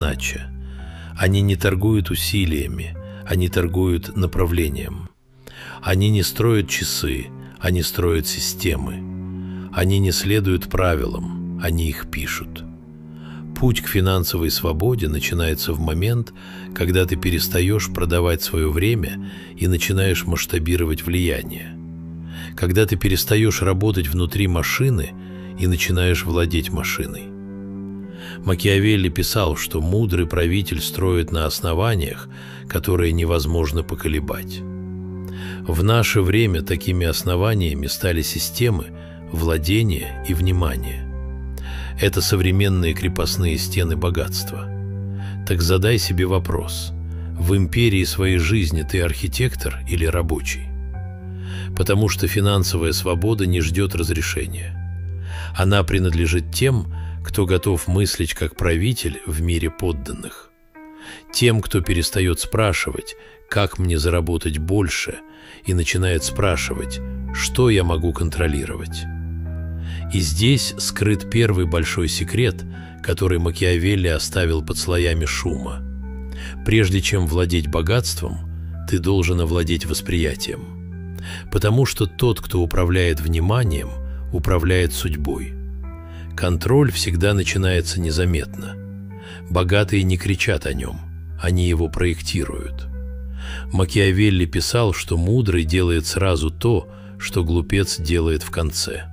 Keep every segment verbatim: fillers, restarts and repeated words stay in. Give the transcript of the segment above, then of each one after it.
иначе. Они не торгуют усилиями, они торгуют направлением. Они не строят часы, они строят системы. Они не следуют правилам, они их пишут. Путь к финансовой свободе начинается в момент, когда ты перестаешь продавать свое время и начинаешь масштабировать влияние. Когда ты перестаешь работать внутри машины и начинаешь владеть машиной. Макиавелли писал, что мудрый правитель строит на основаниях, которые невозможно поколебать. В наше время такими основаниями стали системы владения и внимания. Это современные крепостные стены богатства. Так задай себе вопрос: в империи своей жизни ты архитектор или рабочий? Потому что финансовая свобода не ждет разрешения. Она принадлежит тем, кто готов мыслить как правитель в мире подданных. Тем, кто перестает спрашивать, как мне заработать больше, и начинает спрашивать, что я могу контролировать. И здесь скрыт первый большой секрет, который Макиавелли оставил под слоями шума. Прежде чем владеть богатством, ты должен овладеть восприятием. Потому что тот, кто управляет вниманием, управляет судьбой. Контроль всегда начинается незаметно. Богатые не кричат о нем, они его проектируют. Макиавелли писал, что мудрый делает сразу то, что глупец делает в конце.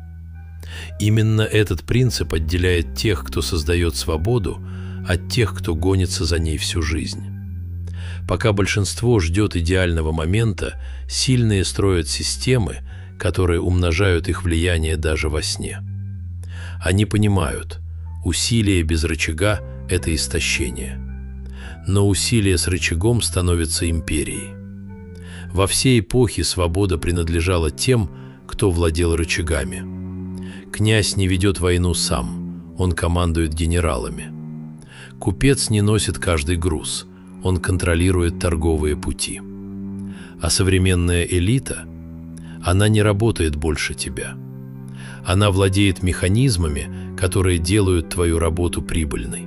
Именно этот принцип отделяет тех, кто создает свободу, от тех, кто гонится за ней всю жизнь. Пока большинство ждет идеального момента, сильные строят системы, которые умножают их влияние даже во сне. Они понимают, усилие без рычага – это истощение. Но усилие с рычагом становится империей. Во все эпохи свобода принадлежала тем, кто владел рычагами. Князь не ведет войну сам, он командует генералами. Купец не носит каждый груз, он контролирует торговые пути. А современная элита, она не работает больше тебя. Она владеет механизмами, которые делают твою работу прибыльной.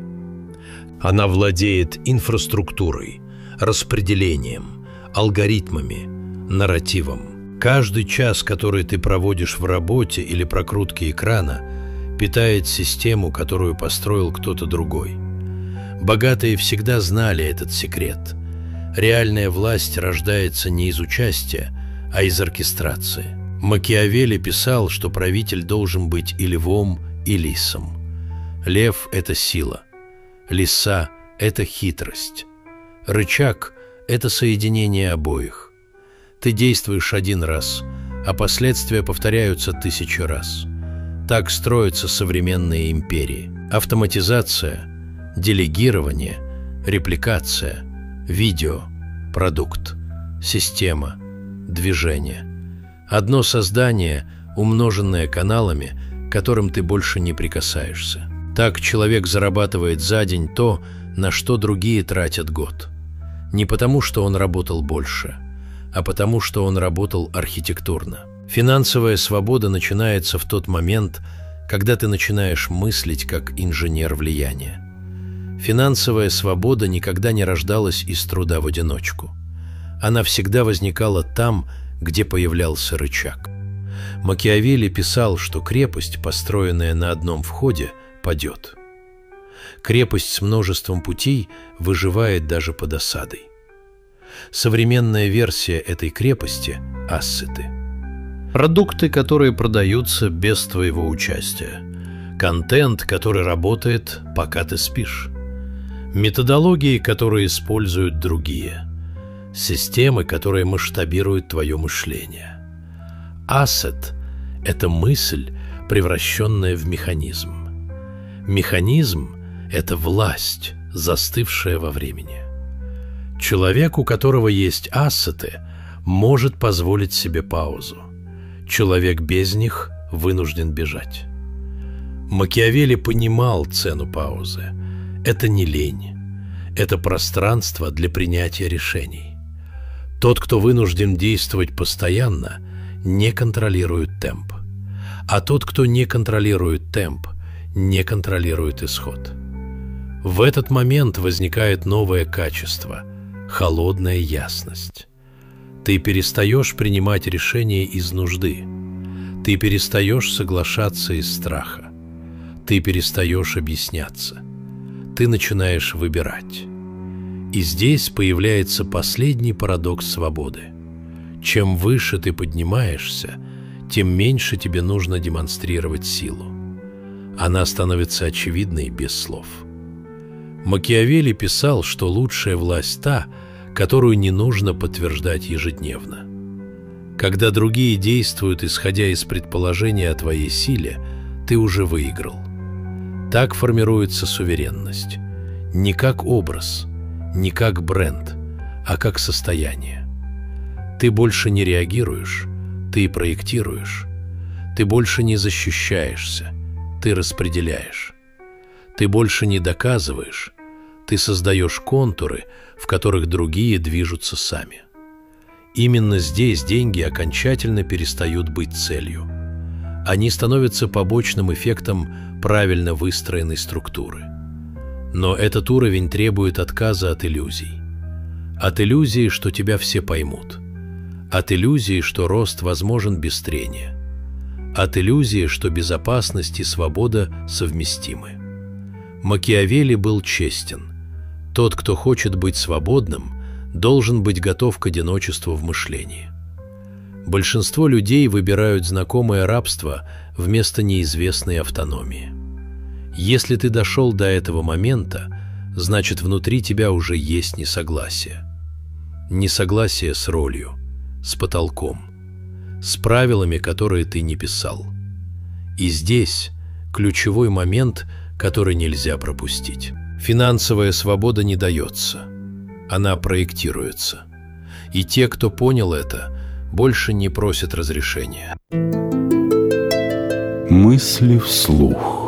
Она владеет инфраструктурой, распределением, алгоритмами, нарративом. Каждый час, который ты проводишь в работе или прокрутке экрана, питает систему, которую построил кто-то другой. Богатые всегда знали этот секрет. Реальная власть рождается не из участия, а из оркестрации. Макиавелли писал, что правитель должен быть и львом, и лисом. Лев – это сила. Лиса – это хитрость. Рычаг – это соединение обоих. Ты действуешь один раз, а последствия повторяются тысячу раз. Так строятся современные империи. Автоматизация, делегирование, репликация, видео, продукт, система, движение. Одно создание, умноженное каналами, к которым ты больше не прикасаешься. Так человек зарабатывает за день то, на что другие тратят год. Не потому, что он работал больше, а потому, что он работал архитектурно. Финансовая свобода начинается в тот момент, когда ты начинаешь мыслить как инженер влияния. Финансовая свобода никогда не рождалась из труда в одиночку. Она всегда возникала там, где появлялся рычаг. Макиавелли писал, что крепость, построенная на одном входе, падет. Крепость с множеством путей выживает даже под осадой. Современная версия этой крепости – ассеты. Продукты, которые продаются без твоего участия. Контент, который работает, пока ты спишь. Методологии, которые используют другие. Системы, которые масштабируют твое мышление. Ассет – это мысль, превращенная в механизм. Механизм – это власть, застывшая во времени. Человек, у которого есть ассеты, может позволить себе паузу. Человек без них вынужден бежать. Макиавелли понимал цену паузы. Это не лень. Это пространство для принятия решений. Тот, кто вынужден действовать постоянно, не контролирует темп. А тот, кто не контролирует темп, не контролирует исход. В этот момент возникает новое качество – холодная ясность. Ты перестаешь принимать решения из нужды. Ты перестаешь соглашаться из страха. Ты перестаешь объясняться. Ты начинаешь выбирать. И здесь появляется последний парадокс свободы. Чем выше ты поднимаешься, тем меньше тебе нужно демонстрировать силу. Она становится очевидной без слов. Макиавелли писал, что лучшая власть та, которую не нужно подтверждать ежедневно. Когда другие действуют, исходя из предположения о твоей силе, ты уже выиграл. Так формируется суверенность. Не как образ, не как бренд, а как состояние. Ты больше не реагируешь, ты проектируешь. Ты больше не защищаешься, ты распределяешь. Ты больше не доказываешь, ты создаешь контуры, в которых другие движутся сами. Именно здесь деньги окончательно перестают быть целью. Они становятся побочным эффектом правильно выстроенной структуры. Но этот уровень требует отказа от иллюзий. От иллюзии, что тебя все поймут. От иллюзии, что рост возможен без трения. От иллюзии, что безопасность и свобода совместимы. Макиавелли был честен. Тот, кто хочет быть свободным, должен быть готов к одиночеству в мышлении. Большинство людей выбирают знакомое рабство вместо неизвестной автономии. Если ты дошел до этого момента, значит, внутри тебя уже есть несогласие. Несогласие с ролью, с потолком, с правилами, которые ты не писал. И здесь ключевой момент, который нельзя пропустить. Финансовая свобода не дается. Она проектируется. И те, кто понял это, больше не просят разрешения. Мысли вслух.